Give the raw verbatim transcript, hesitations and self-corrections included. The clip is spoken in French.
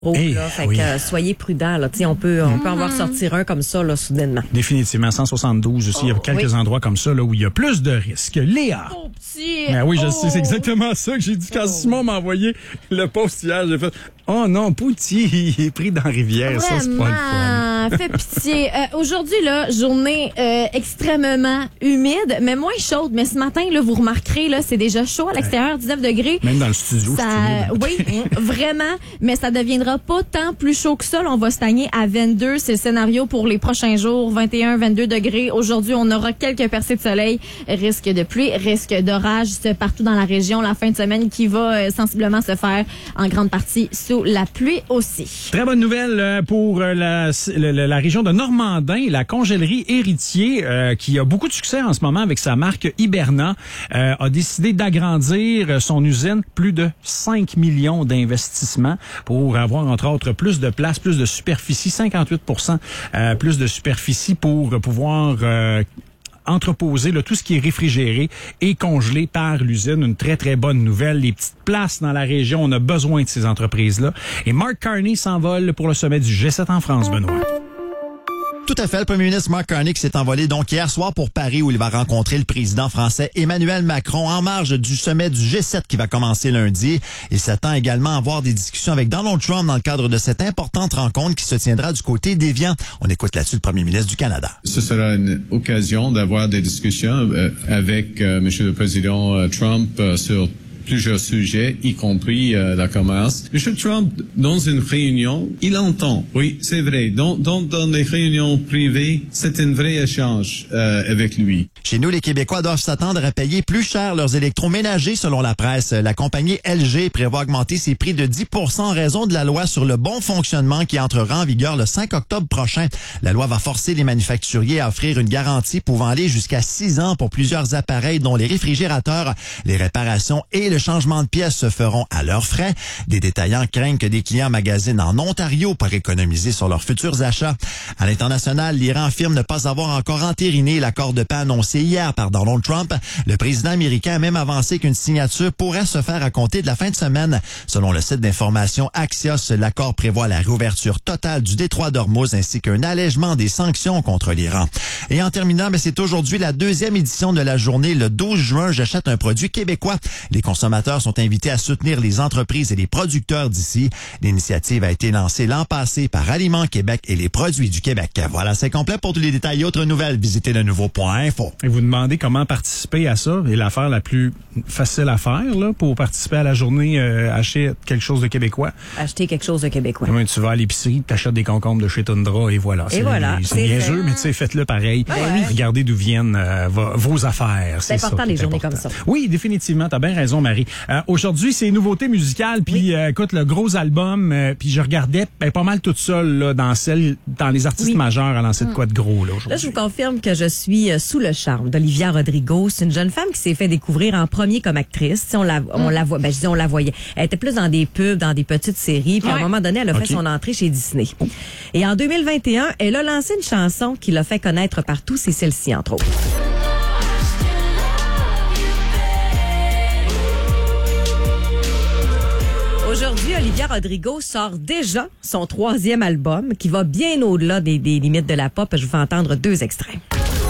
Oh, Hey, là, fait oui. que, euh, soyez prudents. Là. On peut, on peut en voir sortir un comme ça, là, soudainement. Définitivement, cent soixante-douze aussi. Il y a Oh, quelques oui. endroits comme ça là, où il y a plus de risques. Léa! Oh, petit! Ben oui, je oh. sais, c'est exactement ça que j'ai dit. Quand Simon m'a envoyé le post hier, j'ai fait « Oh non, Pouty, il est pris dans la rivière. » Ça, c'est pas le fun. Vraiment, fait pitié. Euh, Aujourd'hui, là, journée euh, extrêmement humide, mais moins chaude. Mais ce matin, là, vous remarquerez, là, c'est déjà chaud à l'extérieur, dix-neuf degrés. Même dans le studio, Ça, c'est humide. oui, vraiment, mais ça deviendra pas tant plus chaud que ça. Là, on va stagner à vingt-deux. C'est le scénario pour les prochains jours, vingt et un, vingt-deux degrés. Aujourd'hui, on aura quelques percées de soleil, risque de pluie, risque d'orage partout dans la région. La fin de semaine qui va euh, sensiblement se faire en grande partie sous la pluie aussi. Très bonne nouvelle euh, pour euh, la, la, la région de Normandin, la congèlerie Héritier, euh, qui a beaucoup de succès en ce moment avec sa marque Hiberna, euh, a décidé d'agrandir son usine, plus de cinq millions d'investissements pour avoir, entre autres, plus de place, plus de superficie, cinquante-huit pour cent euh, plus de superficie pour pouvoir euh, entreposer là, tout ce qui est réfrigéré et congelé par l'usine. Une très, très bonne nouvelle. Les petites places dans la région, on a besoin de ces entreprises-là. Et Mark Carney s'envole pour le sommet du G sept en France, Benoît. Tout à fait. Le premier ministre Mark Carney qui s'est envolé donc hier soir pour Paris où il va rencontrer le président français Emmanuel Macron en marge du sommet du G sept qui va commencer lundi. Il s'attend également à avoir des discussions avec Donald Trump dans le cadre de cette importante rencontre qui se tiendra du côté d'Évian. On écoute là-dessus le premier ministre du Canada. Ce sera une occasion d'avoir des discussions euh, avec euh, Monsieur le Président euh, Trump euh, sur plusieurs sujets, y compris euh, la commerce. Monsieur Trump, dans une réunion, il entend. Oui, c'est vrai. Dans, dans, dans les réunions privées, c'est un vrai échange euh, avec lui. Chez nous, les Québécois doivent s'attendre à payer plus cher leurs électroménagers selon la presse. La compagnie L G prévoit augmenter ses prix de dix pour cent en raison de la loi sur le bon fonctionnement qui entrera en vigueur le cinq octobre prochain. La loi va forcer les manufacturiers à offrir une garantie pouvant aller jusqu'à six ans pour plusieurs appareils dont les réfrigérateurs, les réparations et le changement de pièces se feront à leurs frais. Des détaillants craignent que des clients magasinent en Ontario pour économiser sur leurs futurs achats. À l'international, l'Iran affirme ne pas avoir encore entériné l'accord de paix annoncé hier par Donald Trump. Le président américain a même avancé qu'une signature pourrait se faire à compter de la fin de semaine. Selon le site d'information Axios, l'accord prévoit la réouverture totale du détroit d'Ormuz ainsi qu'un allègement des sanctions contre l'Iran. Et en terminant, mais c'est aujourd'hui la deuxième édition de la journée, le douze juin, j'achète un produit québécois. Les consommateurs sont invités à soutenir les entreprises et les producteurs d'ici. L'initiative a été lancée l'an passé par Aliments Québec et les produits du Québec. Voilà, c'est complet. Pour tous les détails et autres nouvelles, visitez le nouveau point info. Et vous demandez comment participer à ça, et l'affaire la plus facile à faire là, pour participer à la journée, euh, acheter quelque chose de québécois. Acheter quelque chose de québécois. Ouais, tu vas à l'épicerie, t'achètes des concombres de chez Tundra et voilà. Et voilà. C'est niaiseux, mais tu sais, faites-le pareil. Ben oui. Regardez d'où viennent euh, vos, vos affaires. C'est important ça, les qui est journées important. comme ça. Oui, définitivement. T'as bien raison, Marie. Euh, aujourd'hui, c'est nouveauté musicale, puis Oui. euh, écoute, le gros album, euh, puis je regardais ben, pas mal toute seule là, dans celle, dans les artistes Oui. majeurs à lancer de quoi de gros là, Là, aujourd'hui. je vous confirme que je suis euh, sous le charme d'Olivia Rodrigo. C'est une jeune femme qui s'est fait découvrir en premier comme actrice. Si on la, on la voit, ben, je dis on la voyait. Elle était plus dans des pubs, dans des petites séries. Puis à un Ouais. moment donné, elle a Ok. fait son entrée chez Disney. Et en deux mille vingt et un, elle a lancé une chanson qui l'a fait connaître partout. C'est celle-ci, entre autres. Aujourd'hui, Olivia Rodrigo sort déjà son troisième album qui va bien au-delà des, des limites de la pop. Je vous fais entendre deux extraits.